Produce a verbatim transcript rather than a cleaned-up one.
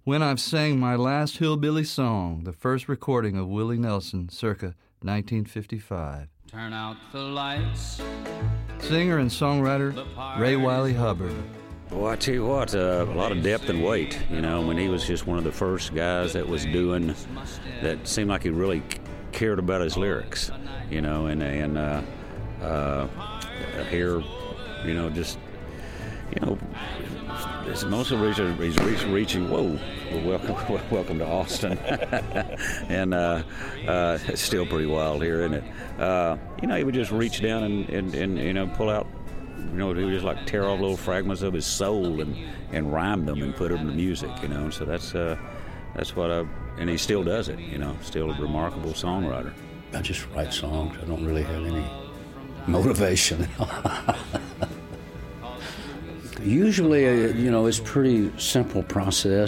When I've Sang My Last Hillbilly Song, the first recording of Willie Nelson, circa nineteen fifty-five. Turn out the lights. Singer and songwriter Ray Wiley Hubbard. Well, I tell you what, uh, a lot of depth and weight. You know, when he was just one of the first guys that was doing, that seemed like he really cared about his lyrics. You know, and and uh, uh, here, you know, just you know, it's mostly reaching, he's reaching, reaching. Whoa, well, welcome, welcome to Austin, and uh, uh, it's still pretty wild here, isn't it? Uh, you know, he would just reach down and, and, and you know pull out. You know, he would just like tear off little fragments of his soul and, and rhyme them and put them to music. You know, so that's uh, that's what I and he still does it. You know, still a remarkable songwriter. I just write songs. I don't really have any motivation. Usually, uh, you know, it's a pretty simple process.